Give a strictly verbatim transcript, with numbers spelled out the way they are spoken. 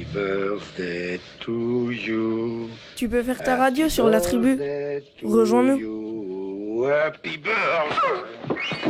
birthday to you. Tu peux faire ta radio sur la tribu. Rejoins-nous. Happy birthday.